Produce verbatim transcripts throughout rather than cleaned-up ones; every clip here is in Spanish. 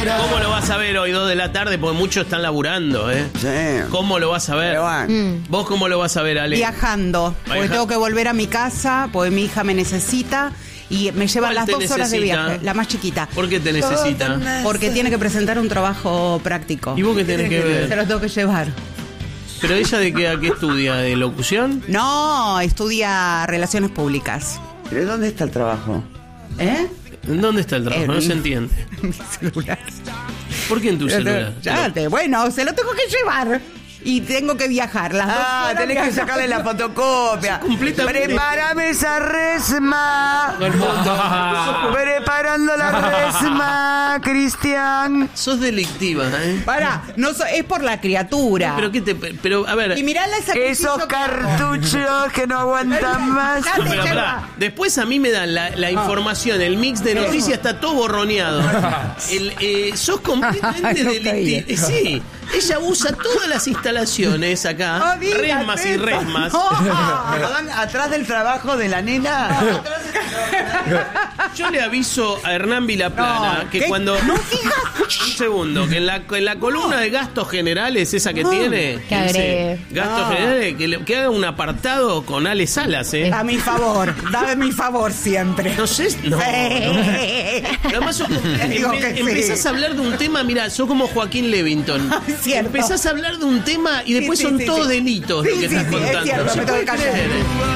¿Cómo lo vas a ver hoy, dos de la tarde? Porque muchos están laburando, ¿eh? Sí. ¿Cómo lo vas a ver? Pero bueno. Mm. ¿Vos cómo lo vas a ver, Ale? Viajando, porque Viaja- tengo que volver a mi casa, porque mi hija me necesita y me lleva ¿Cuál las te dos horas de necesita? viaje, la más chiquita. ¿Por qué te necesita? Porque tiene que presentar un trabajo práctico. ¿Y vos qué tenés que Se ver? los tengo que llevar. ¿Pero ella de qué, a qué estudia? ¿De locución? No, estudia Relaciones Públicas. ¿Pero dónde está el trabajo? ¿Eh? ¿En dónde está el trabajo? En No mi- se entiende. Mi celular. ¿Por qué en tu celular? Ya te- bueno, se lo tengo que llevar. Y tengo que viajar. Las dos Ah, horas tenés que viajando. sacarle la fotocopia. Completamente. Prepárame esa resma. Preparando la resma, Cristian. Sos delictiva, ¿eh? Pará, no so- es por la criatura. ¿Pero qué te...? Pero, a ver... Y mirala esa Esos cartuchos que no aguantan más. Ya te Pero, lleva. pará, después a mí me dan la, la información, el mix de noticias está todo borroneado. El, eh, sos completamente No delictiva. caí. Sí, ella usa todas las instalaciones acá, No digas resmas y eso. resmas. No. Perdón, atrás del trabajo de la nena. Yo le aviso a Hernán Vilaplana No, que ¿qué? cuando... No fijas. Un segundo, que en la, en la columna de gastos generales, esa que tiene... Que agregue. dice, gastos No. generales, que, le- que haga un apartado con Ale Salas, ¿eh? A mi favor, dame mi favor siempre. No sé, no. no. Sí. Además, sos como- Digo empe- que sí. empezás a hablar de un tema, mira, sos como Joaquín Levington. Es cierto. Empezás a hablar de un tema y después Sí, sí, son sí, todos sí. delitos Sí, lo que sí, estás sí, es contando. cierto, No se me tengo puede que callar. creer.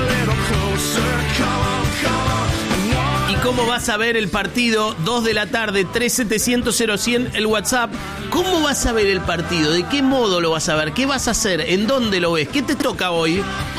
¿Y cómo vas a ver el partido? dos de la tarde, tres setecientos cero cien, el WhatsApp. ¿Cómo vas a ver el partido? ¿De qué modo lo vas a ver? ¿Qué vas a hacer? ¿En dónde lo ves? ¿Qué te toca hoy?